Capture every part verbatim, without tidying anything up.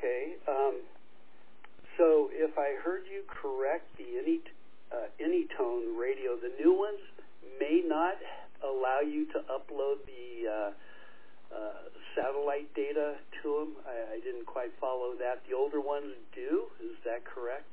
Okay. Um, so if I heard you correct, the any uh, Anytone radio, the new ones may not allow you to upload the uh, uh, satellite data to them. I, I didn't quite follow that. The older ones do. Is that correct?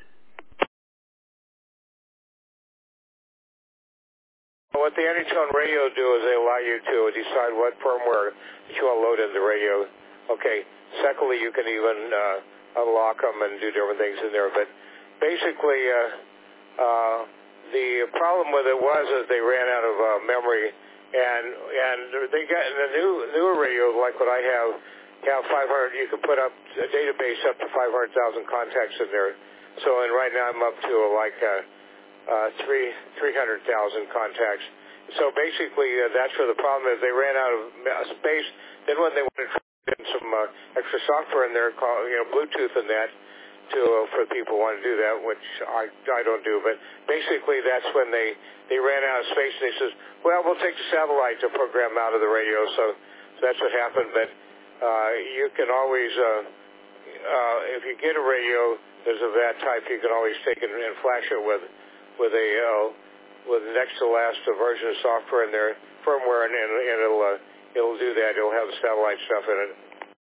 What the Anytone radio do is they allow you to decide what firmware that you want to load in the radio. Okay. Secondly, you can even uh, unlock them and do different things in there. But basically, uh, uh, the problem with it was that they ran out of uh, memory, and and they got in the new newer radios like what I have. Have five hundred. You can put up a database up to five hundred thousand contacts in there. So, and right now I'm up to uh, like. Uh, Uh, three three hundred thousand contacts. So basically, uh, that's where the problem is. They ran out of space. Then when they wanted to put in some uh, extra software in there, called, you know, Bluetooth and that, to uh, for people who want to do that, which I I don't do. But basically, that's when they they ran out of space. And they says, well, we'll take the satellite to program out of the radio. So, so that's what happened. But uh, you can always, uh, uh, if you get a radio that's of that type, you can always take it and flash it with. with a uh, with next to last uh, version of software in their firmware, and, and, and it'll uh, it'll do that. It'll have the satellite stuff in it.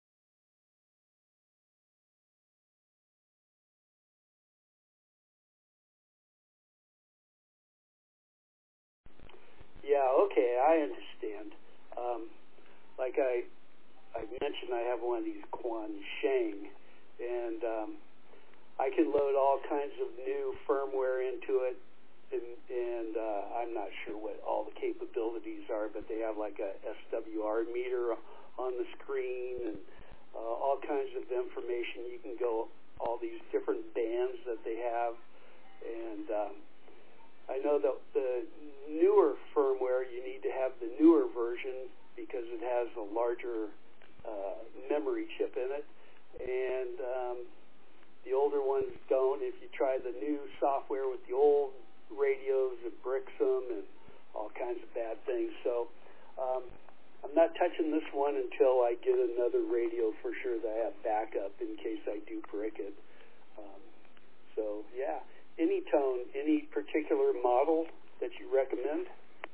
Yeah. Okay, I understand. Um, like I I mentioned, I have one of these Quan Sheng, and um, I can load all kinds of new firmware into it, and, and uh, I'm not sure what all the capabilities are, but they have like a S W R meter on the screen and uh, all kinds of information. You can go all these different bands that they have, and um, I know that the newer firmware, you need to have the newer version because it has a larger uh, memory chip in it, and um, the older ones don't. If you try the new software with the old radios, it bricks them and all kinds of bad things. So um, I'm not touching this one until I get another radio for sure that I have backup in case I do brick it. Um, so, yeah. Anytone, any particular model that you recommend?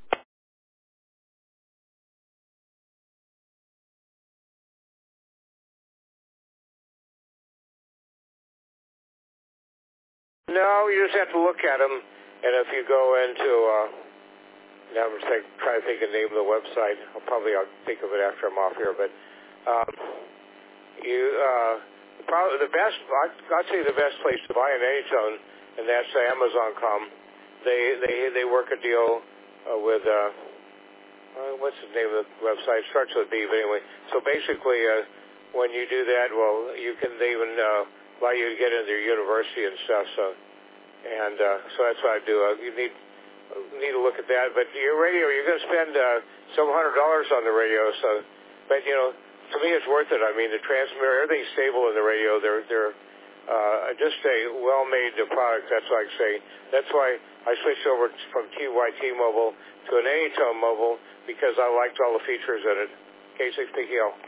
No, you just have to look at them, and if you go into, uh, now I'm just like, trying to think of the name of the website. I'll probably I'll think of it after I'm off here, but um, you, uh, probably the best, I'd, I'd say the best place to buy an Anytone, and that's Amazon dot com. They they they work a deal uh, with, uh, uh, what's the name of the website? It starts with B, but anyway. So basically, uh, when you do that, well, you can they even uh, allow you to get into your university and stuff. So, and uh, so that's what I do. Uh, you need need to look at that. But your radio, you're going to spend uh, several hundred dollars on the radio. So, but you know, to me, it's worth it. I mean, the transmitter, everything's stable in the radio. They're they're uh, just a well-made product. That's what I say. That's why I switched over from T Y T-Mobile to an Anytone Mobile because I liked all the features in it. K six P K L.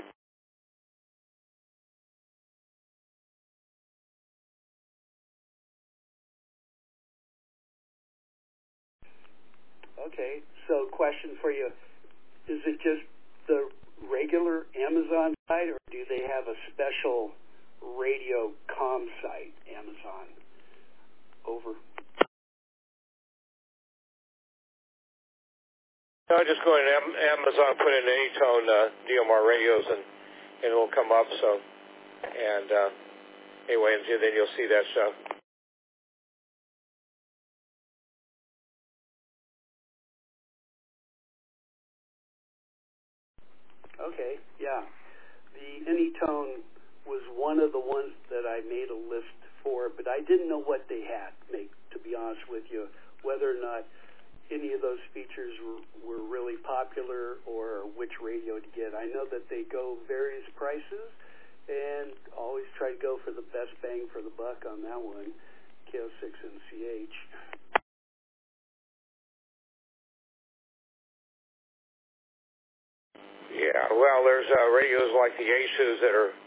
Okay, so question for you. Is it just the regular Amazon site, or do they have a special radio comm site, Amazon? Over. No, just go in Amazon, put in Anytone uh, D M R radios, and, and it'll come up. So, and uh, anyway, and then you'll see that stuff. Okay, yeah. The Anytone was one of the ones that I made a list for, but I didn't know what they had, make, to be honest with you, whether or not any of those features were, were really popular or which radio to get. I know that they go various prices, and always try to go for the best bang for the buck on that one, K O six N C H. Yeah, well, there's uh, radios like the Asus that are